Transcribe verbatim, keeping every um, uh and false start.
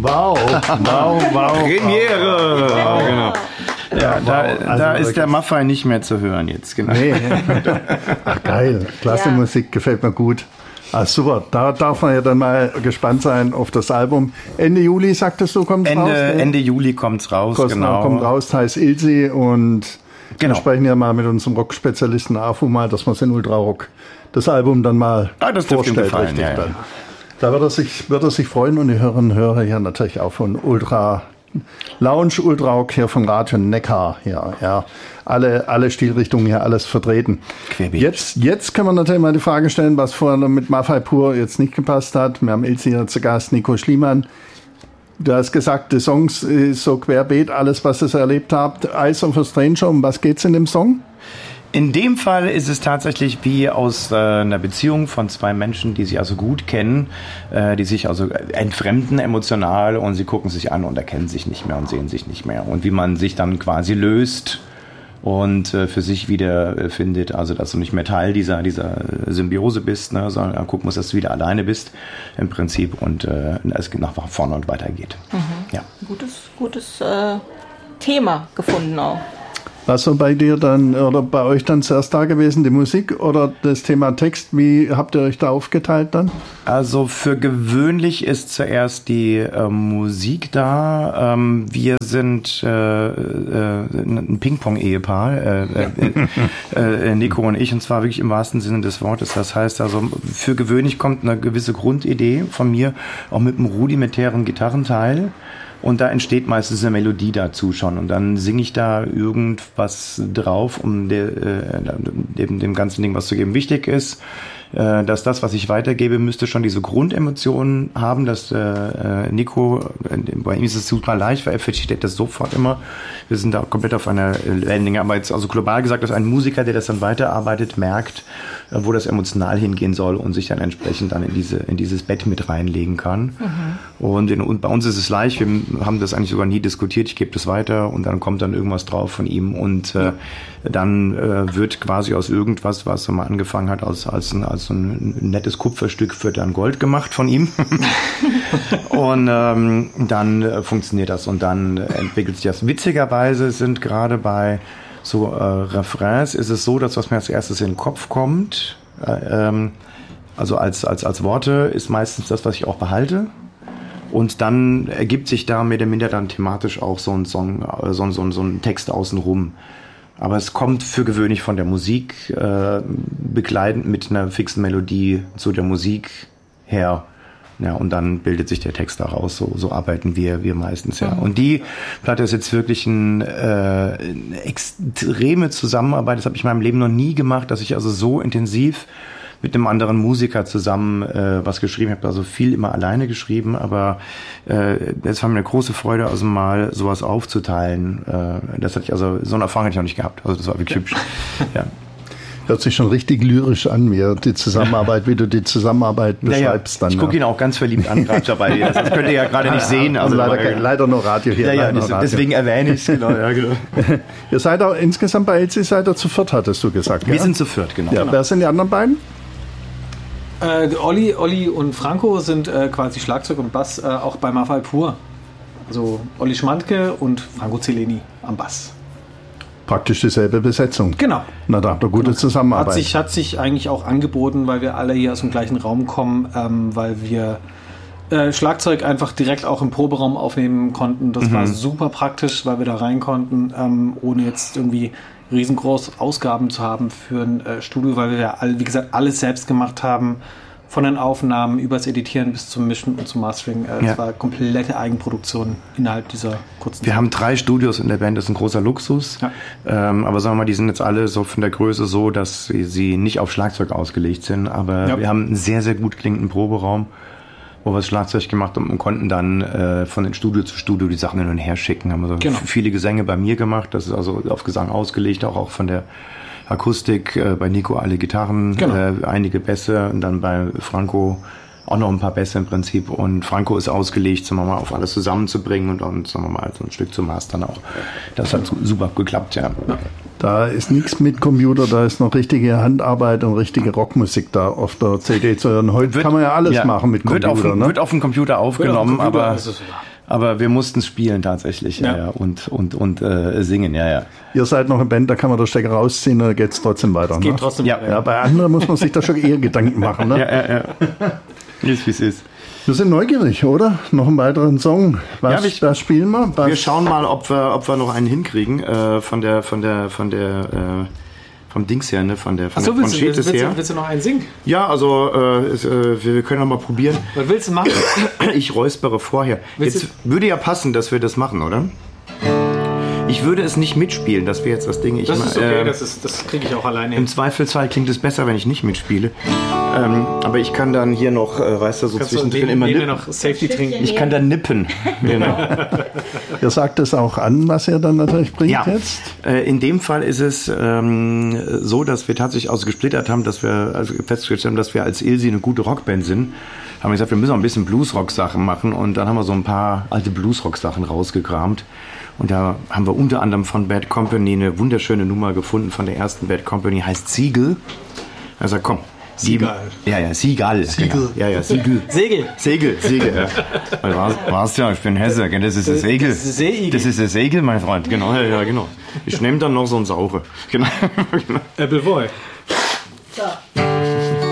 Wow, wow, wow. Premiere! Wow. Genau. Ja, da, also da ist der Maffei nicht mehr zu hören jetzt, genau. Nee. Ach, geil, klasse ja. Musik, gefällt mir gut. Ah, super, da darf man ja dann mal gespannt sein auf das Album. Ende Juli, sagtest du, kommt es raus? Ende, Ende Juli kommt es raus, Kostner genau. kommt raus, heißt Ilse und genau. wir sprechen ja mal mit unserem Rockspezialisten Afu mal, dass man es in Ultra Rock das Album dann mal ah, das vorstellt. Gefallen, richtig ja, ja. dann. Da wird er, sich, wird er sich freuen und die Hörerinnen und Hörer hier natürlich auch von Ultra Lounge, Ultra Rock hier von Radio Neckar. Ja, ja. Alle, alle Stilrichtungen hier, alles vertreten. Querbeet. Jetzt, jetzt können wir natürlich mal die Frage stellen, was vorher mit Maffei Pur jetzt nicht gepasst hat. Wir haben Ilse hier zu Gast, Nico Schliemann. Du hast gesagt, die Songs ist so querbeet, alles, was ihr erlebt habt. Eyes of a Stranger, um was geht's in dem Song? In dem Fall ist es tatsächlich wie aus äh, einer Beziehung von zwei Menschen, die sich also gut kennen, äh, die sich also entfremden emotional und sie gucken sich an und erkennen sich nicht mehr und sehen sich nicht mehr. Und wie man sich dann quasi löst und äh, für sich wieder äh, findet, also dass du nicht mehr Teil dieser dieser Symbiose bist, ne, sondern äh, gucken musst, dass du wieder alleine bist im Prinzip und äh, es nach vorne und weiter geht. Mhm. Ja. Gutes, gutes äh, Thema gefunden auch. Was so bei dir dann oder bei euch dann zuerst da gewesen, die Musik oder das Thema Text? Wie habt ihr euch da aufgeteilt dann? Also für gewöhnlich ist zuerst die äh, Musik da. Ähm, wir sind äh, äh, ein Ping-Pong-Ehepaar, äh, äh, äh, Nico und ich, und zwar wirklich im wahrsten Sinne des Wortes. Das heißt also, für gewöhnlich kommt eine gewisse Grundidee von mir, auch mit einem rudimentären Gitarrenteil. Und da entsteht meistens eine Melodie dazu schon. Und dann singe ich da irgendwas drauf, um de, äh, dem, dem ganzen Ding was zu geben. Wichtig ist, äh, dass das, was ich weitergebe, müsste schon diese Grundemotionen haben. Dass äh, Nico, äh, bei ihm ist es super leicht, weil er versteht das sofort immer. Wir sind da komplett auf einer Wellenlänge. Aber jetzt also global gesagt, dass ein Musiker, der das dann weiterarbeitet, merkt, äh, wo das emotional hingehen soll und sich dann entsprechend dann in diese in dieses Bett mit reinlegen kann. Mhm. Und, in, und bei uns ist es leicht. Wir haben das eigentlich sogar nie diskutiert. Ich gebe das weiter und dann kommt dann irgendwas drauf von ihm und äh, dann äh, wird quasi aus irgendwas, was er mal angefangen hat, als, als, ein, als ein nettes Kupferstück, wird dann Gold gemacht von ihm. Und ähm, dann äh, funktioniert das und dann entwickelt sich das. Witzigerweise sind gerade bei so äh, Refrains ist es so, dass was mir als erstes in den Kopf kommt, äh, ähm, also als, als, als Worte, ist meistens das, was ich auch behalte. Und dann ergibt sich da mehr oder minder dann thematisch auch so ein Song, so ein, so ein, so ein Text außenrum. Aber es kommt für gewöhnlich von der Musik, äh, begleitend mit einer fixen Melodie zu der Musik her. Ja, und dann bildet sich der Text daraus. So, so arbeiten wir, wir meistens, ja. Und die Platte ist jetzt wirklich ein, äh, eine extreme Zusammenarbeit. Das habe ich in meinem Leben noch nie gemacht, dass ich also so intensiv mit einem anderen Musiker zusammen äh, was geschrieben habe, also viel immer alleine geschrieben, aber äh, es war mir eine große Freude, also mal sowas aufzuteilen. Äh, das hatte ich, also so eine Erfahrung hatte ich noch nicht gehabt. Also das war wirklich hübsch. Ja. Hört sich schon richtig lyrisch an, wie die Zusammenarbeit, wie du die Zusammenarbeit beschreibst. Ja, ja. Dann. Ich gucke ihn auch ganz verliebt an, gerade dabei. Das, das könnt ihr ja gerade nicht sehen. Also leider, weil, leider nur Radio hier. Ja, ja, das, Radio. Deswegen erwähne ich es. Genau, ja, genau. Ihr seid auch insgesamt bei Elsie, seid ihr zu viert, hattest du gesagt. Wir ja? sind zu viert, genau. Ja, genau. Wer sind die anderen beiden? Äh, Olli, Olli und Franco sind äh, quasi Schlagzeug und Bass äh, auch bei Maffei Pur. Also Olli Schmandke und Franco Zeleni am Bass. Praktisch dieselbe Besetzung. Genau. Na, da habt ihr gute genau. Zusammenarbeit. Hat sich, hat sich eigentlich auch angeboten, weil wir alle hier aus dem gleichen Raum kommen, ähm, weil wir äh, Schlagzeug einfach direkt auch im Proberaum aufnehmen konnten. Das mhm. war super praktisch, weil wir da rein konnten, ähm, ohne jetzt irgendwie riesengroß Ausgaben zu haben für ein äh, Studio, weil wir ja, all, wie gesagt, alles selbst gemacht haben. Von den Aufnahmen übers Editieren bis zum Mischen und zum Mastering. Äh, ja. Das war komplette Eigenproduktion innerhalb dieser kurzen Wir Zeit. haben drei Studios in der Band, das ist ein großer Luxus. Ja. Ähm, aber sagen wir mal, die sind jetzt alle so von der Größe so, dass sie, sie nicht auf Schlagzeug ausgelegt sind. Aber ja. wir haben einen sehr, sehr gut klingenden Proberaum, wo wir das Schlagzeug gemacht haben und konnten dann äh, von den Studio zu Studio die Sachen hin und her schicken. Haben also genau. viele Gesänge bei mir gemacht, das ist also auf Gesang ausgelegt, auch, auch von der Akustik, äh, bei Nico alle Gitarren, genau. äh, einige Bässe und dann bei Franco auch noch ein paar Bässe im Prinzip. Und Franco ist ausgelegt, sagen wir mal, auf alles zusammenzubringen und dann, sagen wir mal, so ein Stück zu mastern auch. Das hat super geklappt, ja. ja. Da ist nichts mit Computer, da ist noch richtige Handarbeit und richtige Rockmusik da auf der C D zu hören. Heute wird, kann man ja alles ja, machen mit Computer. Wird auf, ne? wird auf dem Computer aufgenommen, auf dem Computer, aber ist es, Aber wir mussten spielen tatsächlich, ja, Ja. ja, und, und, und äh, singen, ja, ja. Ihr seid noch eine Band, da kann man den Stecker rausziehen und dann geht's trotzdem weiter. Geht ne? trotzdem. Ja, weiter. Ja, bei anderen muss man sich da schon eher Gedanken machen. Ne? Ja, ja, ja. Ist, wie es ist. Wir sind neugierig, oder? Noch einen weiteren Song. Was, Ja, wir- das spielen wir. Was, Wir schauen mal, ob wir, ob wir noch einen hinkriegen, äh, von der, von der, von der, äh, vom Dings her, ne, von der, von, Achso, der, von willst, du- willst, Schetes willst, her. du- willst du noch einen singen? Ja, also, äh, es, äh, wir können noch mal probieren. Was willst du machen? Ich räuspere vorher. Willst Jetzt würde ja passen, dass wir das machen, oder? Ich würde es nicht mitspielen, das wäre jetzt das Ding. Ich Das ma- ist okay, äh, das, ist- das kriege ich auch alleine Im hin. Zweifelsfall klingt es besser, wenn ich nicht mitspiele. Ähm, aber ich kann dann hier noch, äh, weißt du, so Kannst du zwischendrin neben, immer neben mir nippen. noch Safety trinken? Ich kann dann nippen. Genau. ihr sagt es auch an, was ihr dann natürlich bringt Ja, jetzt. äh, in dem Fall ist es ähm, so, dass wir tatsächlich ausgesplittert haben, dass wir also festgestellt haben, dass wir als Ilsi eine gute Rockband sind. Haben wir gesagt, wir müssen auch ein bisschen Bluesrock-Sachen machen und dann haben wir so ein paar alte Bluesrock-Sachen rausgekramt. Und da haben wir unter anderem von Bad Company eine wunderschöne Nummer gefunden von der ersten Bad Company, heißt Siegel. Er sagt, komm. Siegal. Ja, ja, Siegal. Genau. Ja, ja, Siegel. Segel. Segel, Segel, ja. Weil warst, warst ja, ich bin Hesse, gell? Das ist das Segel. Das ist Seeigel. Das ist das Segel, mein Freund. Genau, ja, ja, genau. Ich nehme dann noch so ein Saure. Genau. genau. Appleboy. So.